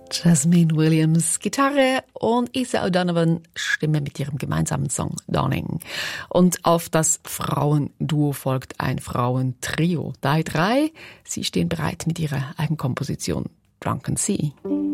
Jasmine Williams Gitarre und Isa O'Donovan Stimme mit ihrem gemeinsamen Song Dawning. Und auf das Frauenduo folgt ein Frauentrio. Die drei, sie stehen bereit mit ihrer Eigenkomposition Drunken Sea.